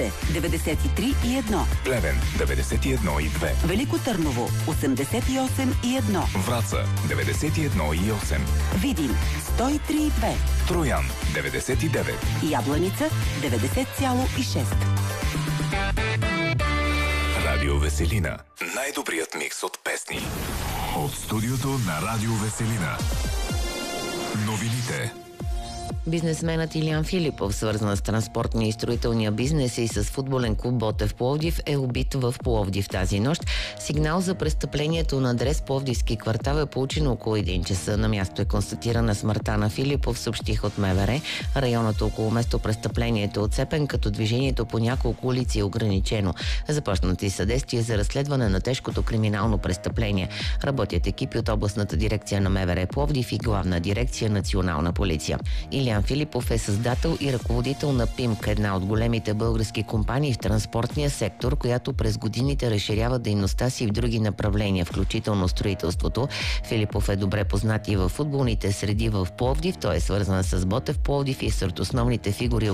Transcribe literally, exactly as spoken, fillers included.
деветдесет и три и едно. Плевен деветдесет и едно и две. Велико Търново осемдесет и осем и едно. Враца деветдесет и едно и осем. Видин сто и три и две. Троян деветдесет и девет. Ябланица деветдесет цяло и шест. Радио Веселина. Най-добрият микс от песни. От студиото на Радио Веселина. Новините. Бизнесменът Илиян Филипов, свързан с транспортния и строителния бизнес и с футболен клуб Ботев Пловдив, е убит в Пловдив тази нощ. Сигнал за престъплението на адрес Пловдивски квартал е получен около един часа. На място е констатирана смъртта на Филипов, съобщих от МВР. Районът около место престъплението е отцепен, като движението по няколко улици е ограничено. Започнати съдействие за разследване на тежкото криминално престъпление. Работят екипи от областната дирекция на МВР Пловдив и главна дирекция Национална полиция. Илиян Филипов е създател и ръководител на ПИМК, една от големите български компании в транспортния сектор, която през годините разширява дейността си в други направления, включително строителството. Филипов е добре познат и във футболните среди в Пловдив. Той е свързан с Ботев Пловдив и сред основните фигури